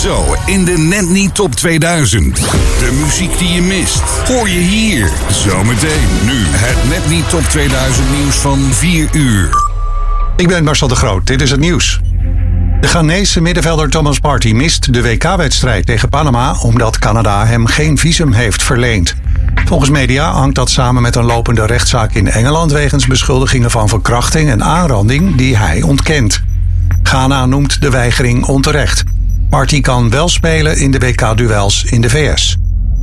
Zo in de Net Niet Top 2000. De muziek die je mist, hoor je hier. Zometeen nu het Net Niet Top 2000 nieuws van 4 uur. Ik ben Marcel de Groot, dit is het nieuws. De Ghanese middenvelder Thomas Partey mist de WK-wedstrijd tegen Panama omdat Canada hem geen visum heeft verleend. Volgens media hangt dat samen met een lopende rechtszaak in Engeland wegens beschuldigingen van verkrachting en aanranding die hij ontkent. Ghana noemt de weigering onterecht. Partey kan wel spelen in de WK-duels in de VS.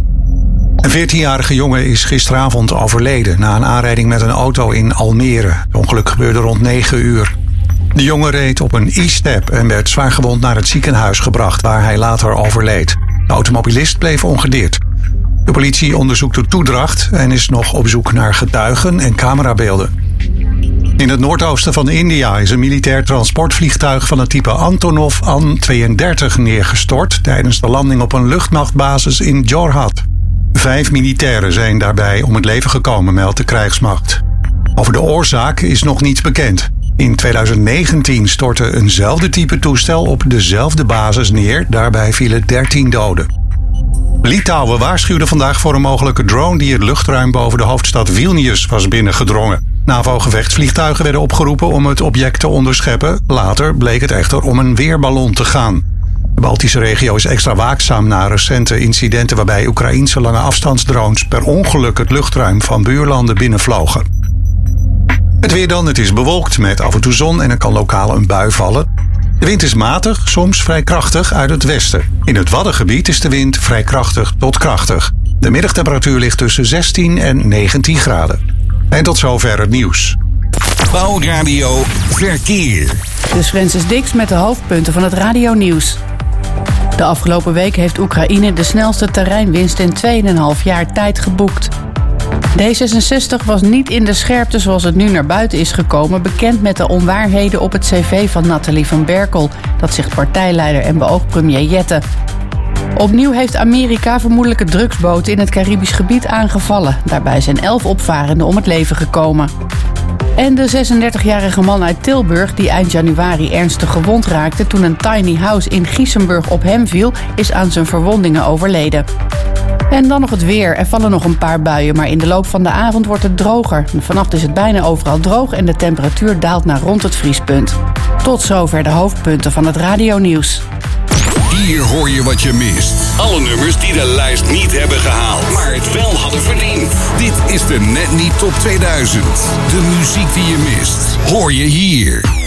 Een 14-jarige jongen is gisteravond overleden na een aanrijding met een auto in Almere. Het ongeluk gebeurde rond 9 uur. De jongen reed op een e-step en werd zwaargewond naar het ziekenhuis gebracht, waar hij later overleed. De automobilist bleef ongedeerd. De politie onderzoekt de toedracht en is nog op zoek naar getuigen en camerabeelden. In het noordoosten van India is een militair transportvliegtuig van het type Antonov An-32 neergestort tijdens de landing op een luchtmachtbasis in Jorhat. 5 militairen zijn daarbij om het leven gekomen, meldt de krijgsmacht. Over de oorzaak is nog niets bekend. In 2019 stortte eenzelfde type toestel op dezelfde basis neer. Daarbij vielen 13 doden. Litouwen waarschuwde vandaag voor een mogelijke drone die het luchtruim boven de hoofdstad Vilnius was binnengedrongen. NAVO-gevechtsvliegtuigen werden opgeroepen om het object te onderscheppen. Later bleek het echter om een weerballon te gaan. De Baltische regio is extra waakzaam na recente incidenten waarbij Oekraïense lange afstandsdrones per ongeluk het luchtruim van buurlanden binnenvlogen. Het weer dan, het is bewolkt met af en toe zon en er kan lokaal een bui vallen. De wind is matig, soms vrij krachtig uit het westen. In het Waddengebied is de wind vrij krachtig tot krachtig. De middagtemperatuur ligt tussen 16 en 19 graden. En tot zover het nieuws. Bouwradio Verkeer. Dus Francis Dix met de hoofdpunten van het radionieuws. De afgelopen week heeft Oekraïne de snelste terreinwinst in 2,5 jaar tijd geboekt. D66 was niet in de scherpte zoals het nu naar buiten is gekomen, bekend met de onwaarheden op het cv van Nathalie van Berkel. Dat zegt partijleider en beoogd premier Jette. Opnieuw heeft Amerika vermoedelijke drugsboten in het Caribisch gebied aangevallen. Daarbij zijn 11 opvarenden om het leven gekomen. En de 36-jarige man uit Tilburg, die eind januari ernstig gewond raakte toen een tiny house in Giesenburg op hem viel, is aan zijn verwondingen overleden. En dan nog het weer. Er vallen nog een paar buien, maar in de loop van de avond wordt het droger. Vannacht is het bijna overal droog en de temperatuur daalt naar rond het vriespunt. Tot zover de hoofdpunten van het radionieuws. Hier hoor je wat je mist. Alle nummers die de lijst niet hebben gehaald, maar het wel hadden verdiend. Dit is de Net Niet Top 2000. De muziek die je mist, hoor je hier.